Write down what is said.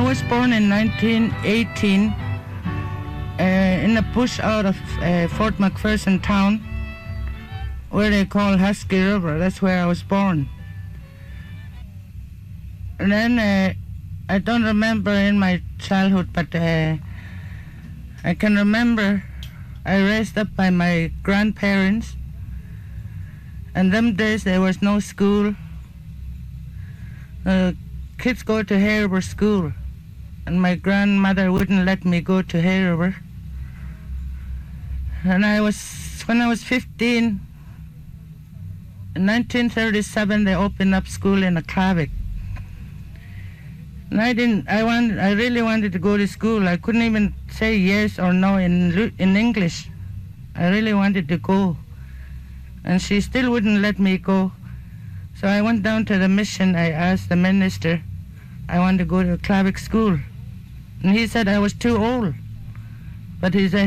was born in 1918 in a bush out of Fort McPherson town, where they call Husky River. That's where I was born. And then I don't remember in my childhood, but I can remember I raised up by my grandparents. And them days there was no school. Kids go to Hay River School, and my grandmother wouldn't let me go to Hay River. And when I was 15, in 1937, they opened up school in Aklavik. And I really wanted to go to school. I couldn't even say yes or no in English. I really wanted to go. And she still wouldn't let me go. So I went down to the mission. I asked the minister, I want to go to Aklavik school. And he said I was too old. But he said,